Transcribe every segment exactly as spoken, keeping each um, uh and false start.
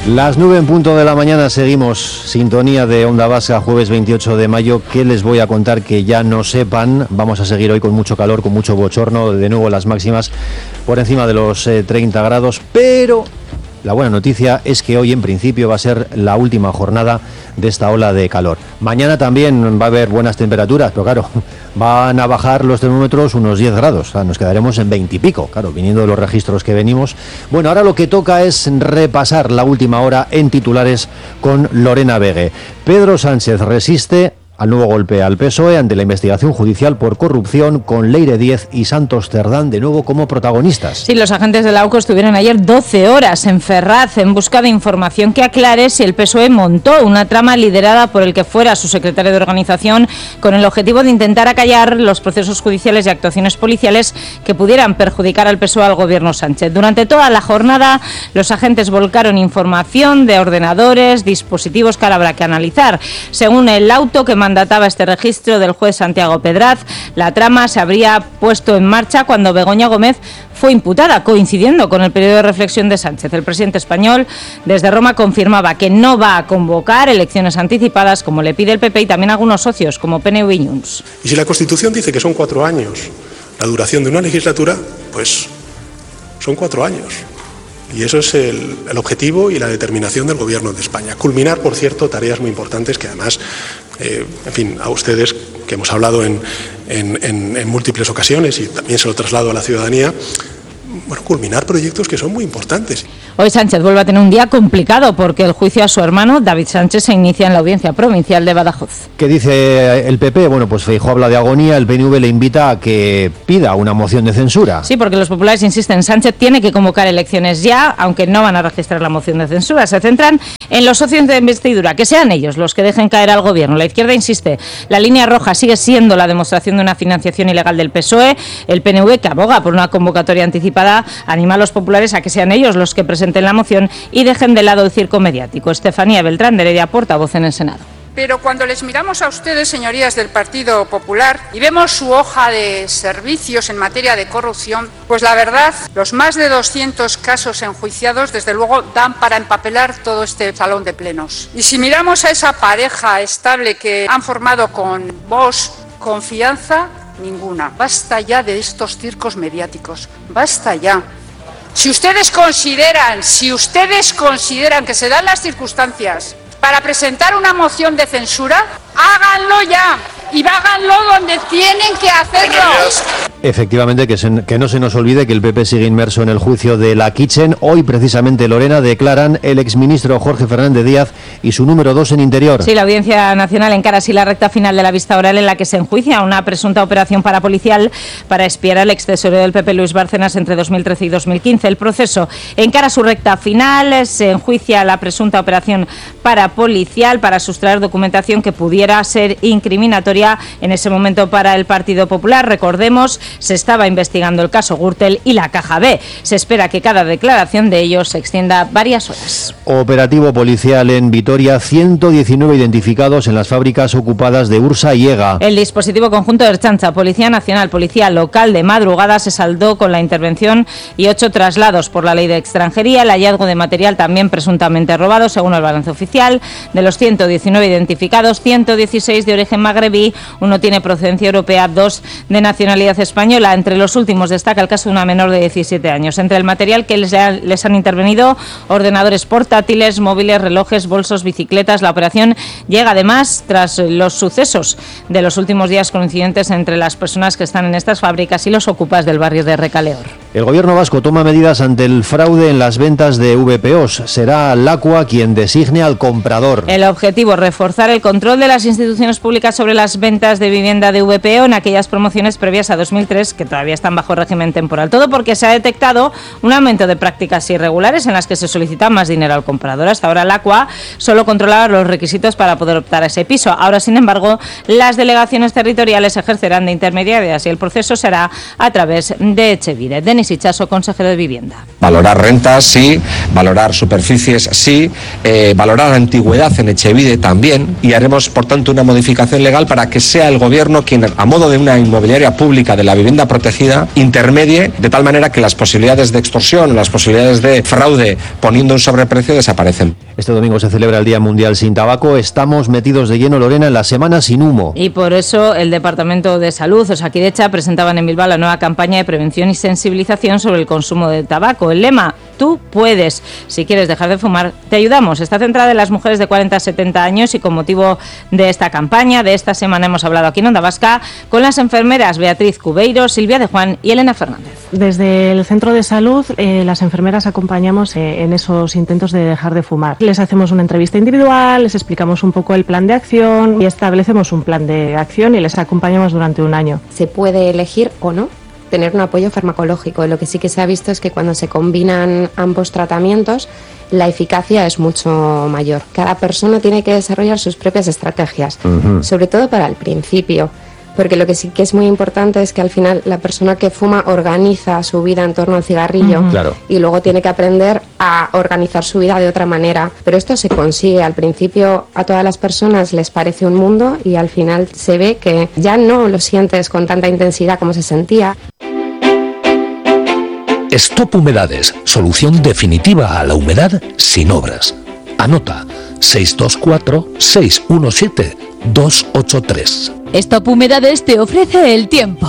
Las nueve en punto de la mañana, seguimos, sintonía de Onda Vasca, jueves veintiocho de mayo. ¿Qué les voy a contar que ya no sepan? Vamos a seguir hoy con mucho calor, con mucho bochorno, de nuevo las máximas por encima de los eh, treinta grados, pero la buena noticia es que hoy en principio va a ser la última jornada de esta ola de calor. Mañana también va a haber buenas temperaturas, pero claro, van a bajar los termómetros unos diez grados, o sea, nos quedaremos en veinte y pico, claro, viniendo de los registros que venimos. Bueno, ahora lo que toca es repasar la última hora en titulares con Lorena Vegue. Pedro Sánchez resiste al nuevo golpe al P S O E ante la investigación judicial por corrupción, con Leire Díez y Santos Cerdán de nuevo como protagonistas. Sí, los agentes de la U C O estuvieron ayer doce horas en Ferraz en busca de información que aclare si el P S O E montó una trama liderada por el que fuera su secretario de organización con el objetivo de intentar acallar los procesos judiciales y actuaciones policiales que pudieran perjudicar al P S O E al gobierno Sánchez. Durante toda la jornada, los agentes volcaron información de ordenadores, dispositivos que ahora habrá que analizar. Según el auto que mandataba este registro del juez Santiago Pedraz, la trama se habría puesto en marcha cuando Begoña Gómez fue imputada, coincidiendo con el periodo de reflexión de Sánchez. El presidente español desde Roma confirmaba que no va a convocar elecciones anticipadas como le pide el P P y también algunos socios como P N V y Junts. Y si la Constitución dice que son cuatro años la duración de una legislatura, pues son cuatro años. Y eso es el, el objetivo y la determinación del Gobierno de España. Culminar, por cierto, tareas muy importantes que además, eh, en fin, a ustedes, que hemos hablado en, en, en, en múltiples ocasiones y también se lo traslado a la ciudadanía, bueno, culminar proyectos que son muy importantes. Hoy Sánchez vuelve a tener un día complicado porque el juicio a su hermano, David Sánchez, se inicia en la Audiencia Provincial de Badajoz. ¿Qué dice el P P? Bueno, pues Feijóo habla de agonía, el P N V le invita a que pida una moción de censura. Sí, porque los populares insisten, Sánchez tiene que convocar elecciones ya, aunque no van a registrar la moción de censura. Se centran en los socios de investidura, que sean ellos los que dejen caer al gobierno. La izquierda insiste, la línea roja sigue siendo la demostración de una financiación ilegal del P S O E. El P N V, que aboga por una convocatoria anticipada, anima a los populares a que sean ellos los que presenten la moción y dejen de lado el circo mediático. Estefanía Beltrán de Heredia, portavoz en el Senado. Pero cuando les miramos a ustedes, señorías del Partido Popular, y vemos su hoja de servicios en materia de corrupción, pues la verdad, los más de doscientos casos enjuiciados, desde luego, dan para empapelar todo este salón de plenos. Y si miramos a esa pareja estable que han formado con Vox, confianza ninguna. Basta ya de estos circos mediáticos. Basta ya. Si ustedes consideran, si ustedes consideran que se dan las circunstancias para presentar una moción de censura, háganlo ya y háganlo donde tienen que hacerlo. Efectivamente, que, se, que no se nos olvide que el P P sigue inmerso en el juicio de la Kitchen. Hoy, precisamente, Lorena, declaran el exministro Jorge Fernández Díaz y su número dos en Interior. Sí, la Audiencia Nacional encara así la recta final de la vista oral en la que se enjuicia una presunta operación parapolicial para espiar al extesorero del P P, Luis Bárcenas, entre dos mil trece y dos mil quince. El proceso encara su recta final, se enjuicia la presunta operación parapolicial para sustraer documentación que pudiera ser incriminatoria en ese momento para el Partido Popular. Recordemos, se estaba investigando el caso Gürtel y la Caja B. Se espera que cada declaración de ellos se extienda varias horas. Operativo policial en Vitoria, ciento diecinueve identificados en las fábricas ocupadas de Ursa y Ega. El dispositivo conjunto de Ertzaintza, Policía Nacional, Policía Local de madrugada se saldó con la intervención y ocho traslados por la ley de extranjería. El hallazgo de material también presuntamente robado, según el balance oficial. De los ciento diecinueve identificados, ciento dieciséis de origen magrebí, uno tiene procedencia europea, dos de nacionalidad española. Entre los últimos destaca el caso de una menor de diecisiete años. Entre el material que les, ha, les han intervenido, ordenadores portátiles, móviles, relojes, bolsos, bicicletas. La operación llega además tras los sucesos de los últimos días coincidentes entre las personas que están en estas fábricas y los ocupas del barrio de Recaleor. El gobierno vasco toma medidas ante el fraude en las ventas de V P Os. Será Lacua quien designe al comprador. El objetivo, reforzar el control de las instituciones públicas sobre las ventas de vivienda de V P O en aquellas promociones previas a dos mil tres que todavía están bajo régimen temporal. Todo porque se ha detectado un aumento de prácticas irregulares en las que se solicita más dinero al comprador. Hasta ahora Lacua solo controlaba los requisitos para poder optar a ese piso. Ahora, sin embargo, las delegaciones territoriales ejercerán de intermediarias y el proceso será a través de Etxebide. De Denis Itxaso, consejero de Vivienda. Valorar rentas, sí, valorar superficies, sí, eh, valorar antigüedad en Etxebide también, y haremos, por tanto, una modificación legal para que sea el Gobierno quien, a modo de una inmobiliaria pública de la vivienda protegida, intermedie de tal manera que las posibilidades de extorsión, las posibilidades de fraude poniendo un sobreprecio desaparecen. Este domingo se celebra el Día Mundial sin Tabaco. Estamos metidos de lleno, Lorena, en la semana sin humo. Y por eso el Departamento de Salud, Osakidetza, presentaban en Bilbao la nueva campaña de prevención y sensibilización sobre el consumo de tabaco. El lema, tú puedes. Si quieres dejar de fumar, te ayudamos. Está centrada en las mujeres de cuarenta a setenta años y con motivo de esta campaña, de esta semana hemos hablado aquí en Onda Vasca con las enfermeras Beatriz Cubeiro, Silvia de Juan y Elena Fernández. Desde el centro de salud, eh, las enfermeras acompañamos eh, en esos intentos de dejar de fumar. Les hacemos una entrevista individual, les explicamos un poco el plan de acción y establecemos un plan de acción y les acompañamos durante un año. Se puede elegir o no tener un apoyo farmacológico. Lo que sí que se ha visto es que cuando se combinan ambos tratamientos, la eficacia es mucho mayor. Cada persona tiene que desarrollar sus propias estrategias, uh-huh. sobre todo para el principio. Porque lo que sí que es muy importante es que al final la persona que fuma organiza su vida en torno al cigarrillo uh-huh. claro. y luego tiene que aprender a organizar su vida de otra manera. Pero esto se consigue. Al principio a todas las personas les parece un mundo y al final se ve que ya no lo sientes con tanta intensidad como se sentía. Stop Humedades, solución definitiva a la humedad sin obras. Anota seis dos cuatro, seis uno siete, dos ocho tres. Stop Humedades te ofrece el tiempo.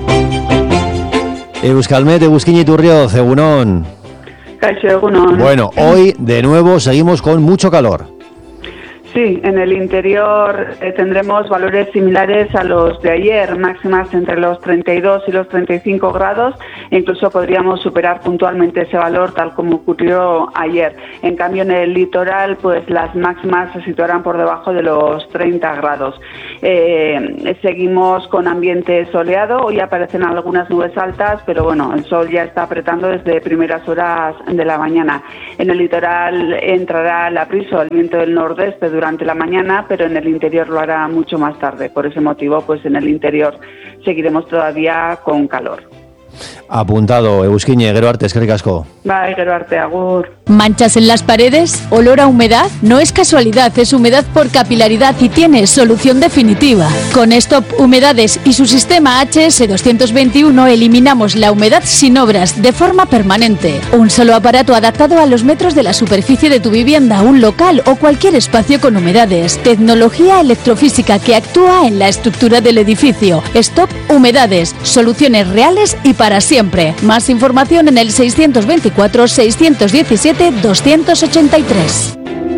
Euskalmet, Egusquiña Iturrioz, egunon. Kaixo, egunon. Bueno, hoy de nuevo seguimos con mucho calor. Sí, en el interior eh, tendremos valores similares a los de ayer, máximas entre los treinta y dos y los treinta y cinco grados, e incluso podríamos superar puntualmente ese valor tal como ocurrió ayer. En cambio, en el litoral, pues las máximas se situarán por debajo de los treinta grados. Eh, seguimos con ambiente soleado, hoy aparecen algunas nubes altas, pero bueno, el sol ya está apretando desde primeras horas de la mañana. En el litoral entrará la brisa, el viento del nordeste durante la mañana, pero en el interior lo hará mucho más tarde. Por ese motivo, pues en el interior seguiremos todavía con calor. Apuntado, Egusquiña, gero arte, eskerrik asko. Bai, gero arte, agur. ¿Manchas en las paredes? ¿Olor a humedad? No es casualidad, es humedad por capilaridad y tiene solución definitiva. Con Stop Humedades y su sistema H S doscientos veintiuno eliminamos la humedad sin obras, de forma permanente. Un solo aparato adaptado a los metros de la superficie de tu vivienda, un local o cualquier espacio con humedades. Tecnología electrofísica que actúa en la estructura del edificio. Stop Humedades, soluciones reales y para siempre. Más información en el seiscientos veinticuatro, seiscientos diecisiete, doscientos ochenta y tres.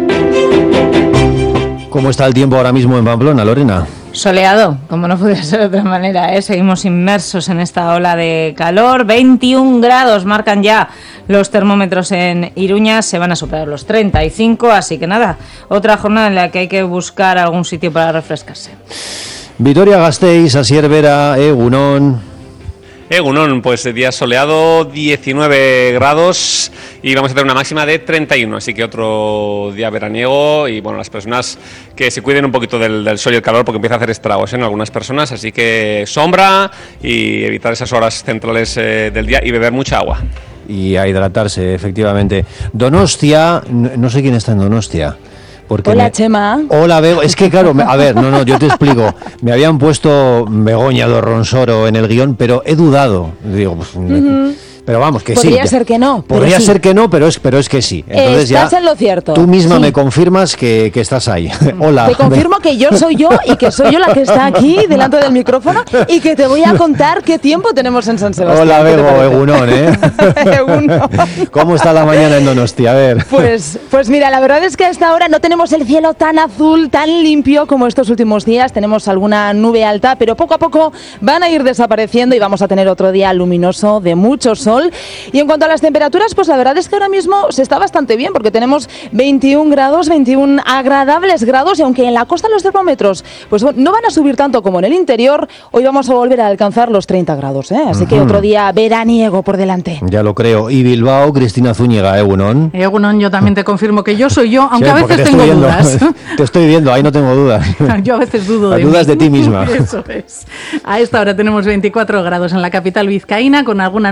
¿Cómo está el tiempo ahora mismo en Pamplona, Lorena? Soleado, como no podía ser de otra manera, ¿eh? Seguimos inmersos en esta ola de calor. veintiún grados marcan ya los termómetros en Iruña, se van a superar los treinta y cinco, así que nada, otra jornada en la que hay que buscar algún sitio para refrescarse. Vitoria-Gasteiz, Asier Vera, egunon. Egunon, pues día soleado, diecinueve grados y vamos a tener una máxima de treinta y uno, así que otro día veraniego y bueno, las personas que se cuiden un poquito del, del sol y el calor porque empieza a hacer estragos en algunas personas, así que sombra y evitar esas horas centrales eh, del día y beber mucha agua. Y a hidratarse, efectivamente. Donostia, no, no sé quién está en Donostia. Hola, me... Chema. Hola, Bego. Es que claro, me... a ver, no, no, yo te explico. Me habían puesto Begoña do Ronsoro en el guión, pero he dudado. Digo, pues, uh-huh. Pero vamos, que Podría sí. Podría ser que no. Podría sí. ser que no, pero es, pero es que sí. Entonces estás ya en lo cierto. Tú misma sí. me confirmas que, que estás ahí. Hola. Te confirmo que yo soy yo y que soy yo la que está aquí delante del micrófono y que te voy a contar qué tiempo tenemos en San Sebastián. Hola, Bego, Egunón, ¿eh? Egunón. ¿Cómo está la mañana en Donostia? A ver. Pues, pues mira, la verdad es que a esta hora no tenemos el cielo tan azul, tan limpio como estos últimos días. Tenemos alguna nube alta, pero poco a poco van a ir desapareciendo y vamos a tener otro día luminoso de mucho sol. Y en cuanto a las temperaturas, pues la verdad es que ahora mismo se está bastante bien porque tenemos veintiún grados, veintiún agradables grados y aunque en la costa los termómetros pues no van a subir tanto como en el interior, hoy vamos a volver a alcanzar los treinta grados, ¿eh? Así uh-huh. que otro día veraniego por delante. Ya lo creo. Y Bilbao, Cristina Zúñiga, Egunon. Egunon, yo también te confirmo que yo soy yo, aunque sí, a veces tengo viendo, dudas. Te estoy viendo, ahí no tengo dudas. Yo a veces dudo Las de dudas mí. de ti misma. Eso es. A esta hora tenemos veinticuatro grados en la capital vizcaína con alguna nube alta.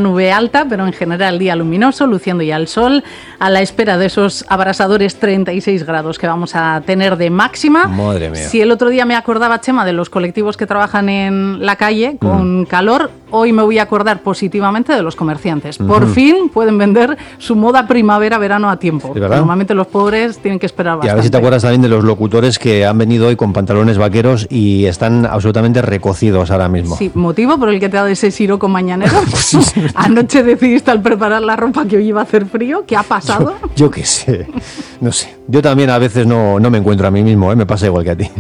alta, pero en general día luminoso, luciendo ya el sol, a la espera de esos abrasadores treinta y seis grados que vamos a tener de máxima. Madre mía. Si el otro día me acordaba, Chema, de los colectivos que trabajan en la calle con mm. calor, hoy me voy a acordar positivamente de los comerciantes. Por uh-huh. fin pueden vender su moda primavera-verano a tiempo. Normalmente los pobres tienen que esperar bastante. Y a ver si te acuerdas también de los locutores que han venido hoy con pantalones vaqueros y están absolutamente recocidos ahora mismo. Sí, motivo por el que te ha dado ese siroco mañanero. Anoche decidiste al preparar la ropa que hoy iba a hacer frío. ¿Qué ha pasado? Yo, yo qué sé, no sé. Yo también a veces no, no me encuentro a mí mismo, ¿eh? Me pasa igual que a ti.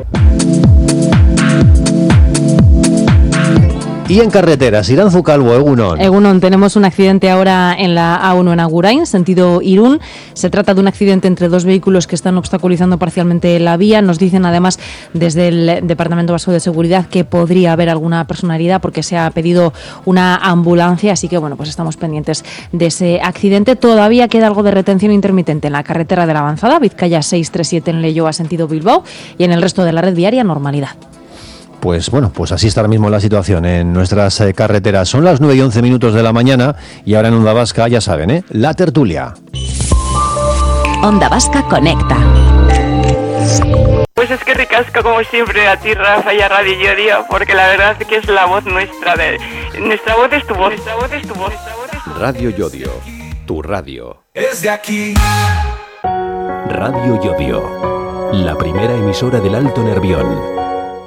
Y en carreteras, Iranzu Calvo, Egunon. Egunon, tenemos un accidente ahora en la A uno en Agurain, sentido Irún. Se trata de un accidente entre dos vehículos que están obstaculizando parcialmente la vía. Nos dicen además desde el Departamento Vasco de Seguridad que podría haber alguna persona herida porque se ha pedido una ambulancia. Así que bueno, pues estamos pendientes de ese accidente. Todavía queda algo de retención intermitente en la carretera de la Avanzada, Vizcaya seiscientos treinta y siete en Leioa, sentido Bilbao, y en el resto de la red viaria, normalidad. Pues bueno, pues así está ahora mismo la situación en nuestras eh, carreteras. Son las nueve y once minutos de la mañana y ahora en Onda Vasca, ya saben, ¿eh? La tertulia. Onda Vasca Conecta. Pues es que ricasco como siempre a ti, Rafa, y a Radio Llodio, porque la verdad es que es la voz nuestra. De, nuestra voz es tu voz, nuestra voz es tu voz. Radio Llodio, tu radio. Es de aquí. Radio Llodio, la primera emisora del Alto Nervión.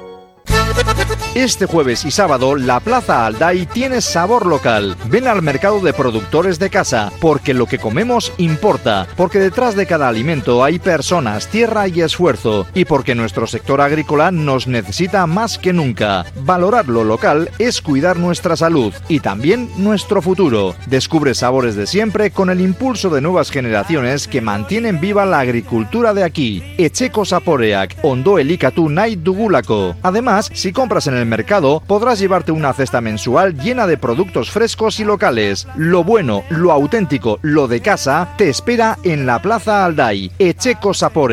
Este jueves y sábado, la Plaza Alday tiene sabor local. Ven al mercado de productores de casa, porque lo que comemos importa, porque detrás de cada alimento hay personas, tierra y esfuerzo, y porque nuestro sector agrícola nos necesita más que nunca. Valorar lo local es cuidar nuestra salud y también nuestro futuro. Descubre sabores de siempre con el impulso de nuevas generaciones que mantienen viva la agricultura de aquí. Etxeko Zaporeak, Ondo Elikatu nahi dugulako. Además, si compras en el mercado, podrás llevarte una cesta mensual llena de productos frescos y locales. Lo bueno, lo auténtico, lo de casa, te espera en la Plaza Alday. Etxeko Zaporeak.